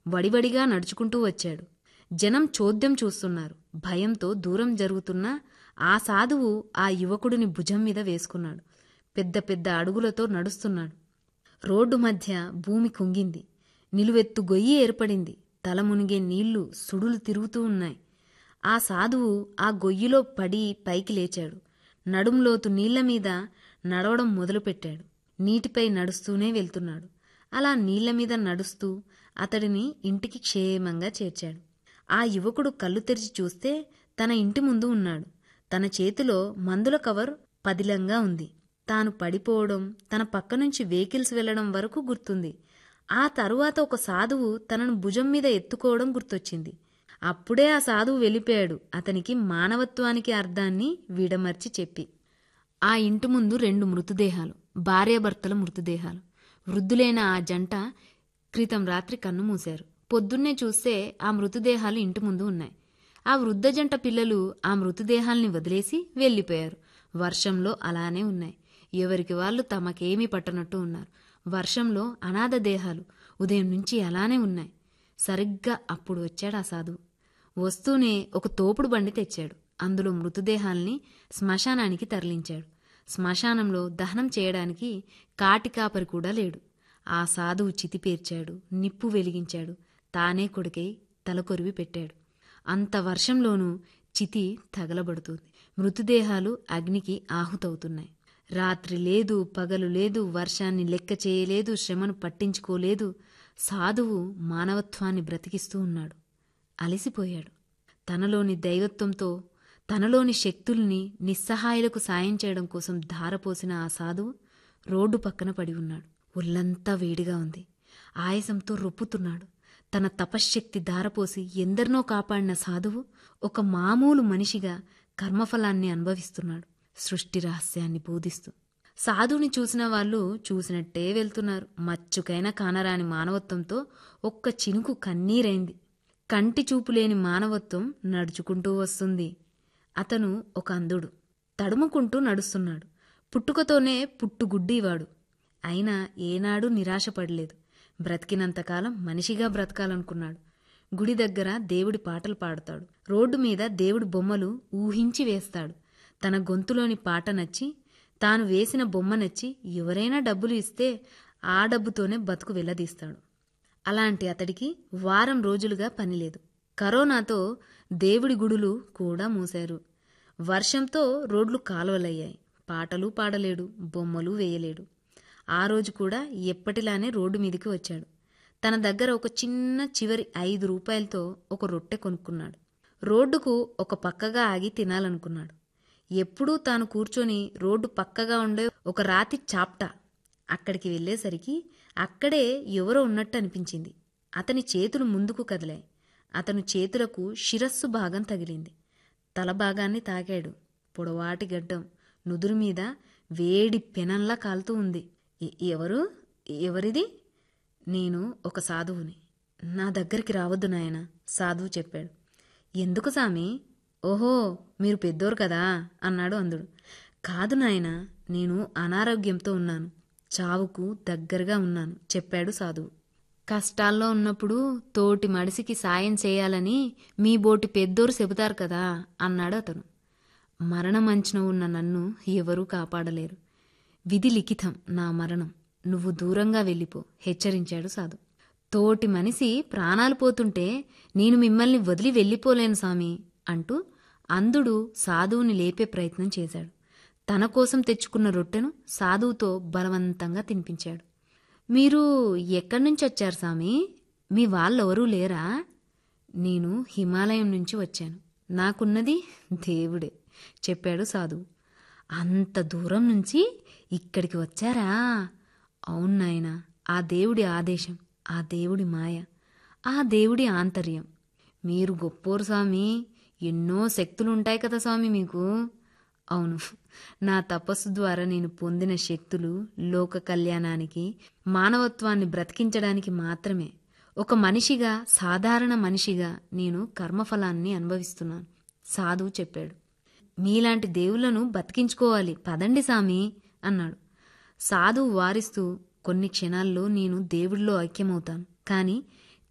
వడివడిగా నడుచుకుంటూ వచ్చాడు. జనం చోద్యం చూస్తున్నారు. భయంతో దూరం జరుగుతున్న ఆ సాధువు ఆ యువకుడిని భుజం మీద వేసుకున్నాడు. పెద్ద పెద్ద అడుగులతో నడుస్తున్నాడు. రోడ్డు మధ్య భూమి కుంగింది. నిలువెత్తు గొయ్యి ఏర్పడింది. తల మునిగే నీళ్లు సుడులు తిరుగుతూ ఉన్నాయి. ఆ సాధువు ఆ గొయ్యిలో పడి పైకి లేచాడు. నడుంలోతు నీళ్లమీద నడవడం మొదలుపెట్టాడు. నీటిపై నడుస్తూనే వెళ్తున్నాడు. అలా నీళ్లమీద నడుస్తూ అతడిని ఇంటికి క్షేమంగా చేర్చాడు. ఆ యువకుడు కళ్ళు తెరిచి చూస్తే తన ఇంటి ముందు ఉన్నాడు. తన చేతిలో మందుల కవర్ పదిలంగా ఉంది. తాను పడిపోవడం, తన పక్క నుంచి వెహికల్స్ వెళ్లడం వరకు గుర్తుంది. ఆ తరువాత ఒక సాధువు తనను భుజం మీద ఎత్తుకోవడం గుర్తొచ్చింది. అప్పుడే ఆ సాధువు వెళ్ళిపోయాడు, అతనికి మానవత్వానికి అర్థాన్ని విడమర్చి చెప్పి. ఆ ఇంటి ముందు 2 మృతదేహాలు, భార్యాభర్తల మృతదేహాలు. వృద్ధులైన ఆ జంట క్రితం రాత్రి కన్ను మూశారు. పొద్దున్నే చూస్తే ఆ మృతదేహాలు ఇంటి ముందు ఉన్నాయి. ఆ వృద్ధ జంట పిల్లలు ఆ మృతదేహాల్ని వదిలేసి వెళ్లిపోయారు. వర్షంలో అలానే ఉన్నాయి. ఎవరికి వాళ్ళు తమకేమీ పట్టనట్టు ఉన్నారు. వర్షంలో అనాథ దేహాలు ఉదయం నుంచి అలానే ఉన్నాయి. సరిగ్గా అప్పుడు వచ్చాడు ఆ సాధువు. వస్తూనే ఒక తోపుడు బండి తెచ్చాడు. అందులో మృతదేహాల్ని శ్మశానానికి తరలించాడు. శ్మశానంలో దహనం చేయడానికి కాటికాపరి కూడా లేడు. ఆ సాధువు చితి పేర్చాడు, నిప్పు వెలిగించాడు. తానే కొడుకై తలకొరివి పెట్టాడు. అంత వర్షంలోనూ చితి తగలబడుతుంది. మృతదేహాలు అగ్నికి ఆహుతవుతున్నాయి. రాత్రి లేదు, పగలు లేదు, వర్షాన్ని లెక్క చేయలేదు, శ్రమను పట్టించుకోలేదు. సాధువు మానవత్వాన్ని బ్రతికిస్తూ ఉన్నాడు. అలసిపోయాడు. తనలోని దైవత్వంతో తనలోని శక్తుల్ని నిస్సహాయులకు సాయం చేయడం కోసం ధారపోసిన ఆ సాధువు రోడ్డు పక్కన పడి ఉన్నాడు. ఒళ్లంతా వేడిగా ఉంది. ఆయాసంతో రొప్పుతున్నాడు. తన తపశ్శక్తి ధారపోసి ఎందరినో కాపాడిన సాధువు ఒక మామూలు మనిషిగా కర్మఫలాన్ని అనుభవిస్తున్నాడు, సృష్టి రహస్యాన్ని బోధిస్తూ. సాధువుని చూసిన వాళ్ళు చూసినట్టే వెళ్తున్నారు. మచ్చుకైనా కానరాని మానవత్వంతో ఒక్క చినుకు కన్నీరైంది. కంటి చూపులేని మానవత్వం నడుచుకుంటూ వస్తుంది. అతను ఒక అంధుడు. తడుముకుంటూ నడుస్తున్నాడు. పుట్టుకతోనే పుట్టుగుడ్డివాడు. అయినా ఏనాడూ నిరాశపడలేదు. బ్రతికినంతకాలం మనిషిగా బ్రతకాలనుకున్నాడు. గుడి దగ్గర దేవుడి పాటలు పాడతాడు. రోడ్డు మీద దేవుడి బొమ్మలు ఊహించి వేస్తాడు. తన గొంతులోని పాట నచ్చి, తాను వేసిన బొమ్మ నచ్చి ఎవరైనా డబ్బులు ఇస్తే ఆ డబ్బుతోనే బతుకు వెళ్లదీస్తాడు. అలాంటి అతడికి వారం రోజులుగా పనిలేదు. కరోనాతో దేవుడి గుడులు కూడా మూశారు. వర్షంతో రోడ్లు కాలువలయ్యాయి. పాటలు పాడలేడు, బొమ్మలు వేయలేడు. ఆ రోజు కూడా ఎప్పటిలానే రోడ్డు మీదికి వచ్చాడు. తన దగ్గర ఒక చిన్న చివరి 5 రూపాయలతో ఒక రొట్టె కొనుక్కున్నాడు. రోడ్డుకు ఒక పక్కగా ఆగి తినాలనుకున్నాడు. ఎప్పుడూ తాను కూర్చొని రోడ్డు పక్కగా ఉండే ఒక రాతి చాప్టా అక్కడికి వెళ్లేసరికి అక్కడే ఎవరో ఉన్నట్టు అనిపించింది. అతని చేతులు ముందుకు కదిలాయి. అతను చేతులకు శిరస్సు భాగం తగిలింది. తల భాగాన్ని తాకాడు. పొడవాటి గడ్డం, నుదురు మీద వేడి పెనంలా కాలుతూ ఉంది. ఎవరిది? నేను ఒక సాధువుని. నా దగ్గరికి రావద్దు నాయన, సాధువు చెప్పాడు. ఎందుకు సామి? ఓహో, మీరు పెద్దోరు కదా అన్నాడు అంధుడు. కాదు నాయన, నేను అనారోగ్యంతో ఉన్నాను, చావుకు దగ్గరగా ఉన్నాను చెప్పాడు సాధువు. కష్టాల్లో ఉన్నప్పుడు తోటి మడిసికి సాయం చేయాలని మీ బోటి పెద్దోరు చెబుతారు కదా అన్నాడు అతను. మరణమంచున ఉన్న నన్ను ఎవరూ కాపాడలేరు. విధి లిఖితం నా మరణం. నువ్వు దూరంగా వెళ్ళిపో హెచ్చరించాడు సాధు. తోటి మనిషి ప్రాణాలు పోతుంటే నేను మిమ్మల్ని వదిలి వెళ్ళిపోలేను సామి అంటూ అంధుడు సాధువుని లేపే ప్రయత్నం చేశాడు. తన కోసం తెచ్చుకున్న రొట్టెను సాధువుతో బలవంతంగా తినిపించాడు. మీరు ఎక్కడి నుంచి వచ్చారు సామి? మీ వాళ్ళెవరూ లేరా? నేను హిమాలయం నుంచి వచ్చాను. నాకున్నది దేవుడే చెప్పాడు సాధువు. అంత దూరం నుంచి ఇక్కడికి వచ్చారా? అవును నాయనా, ఆ దేవుడి ఆదేశం, ఆ దేవుడి మాయ, ఆ దేవుడి ఆంతర్యం. మీరు గొప్పోరు స్వామి, ఎన్నో శక్తులుంటాయి కదా స్వామి మీకు. అవును, నా తపస్సు ద్వారా నేను పొందిన శక్తులు లోక కళ్యాణానికి, మానవత్వాన్ని బ్రతికించడానికి మాత్రమే. ఒక మనిషిగా, సాధారణ మనిషిగా నేను కర్మఫలాన్ని అనుభవిస్తున్నాను సాధువు చెప్పాడు. మీలాంటి దేవుళ్లను బతికించుకోవాలి, పదండి సామి అన్నాడు. సాధువు వారిస్తూ, కొన్ని క్షణాల్లో నేను దేవుడిలో ఐక్యమవుతాను, కానీ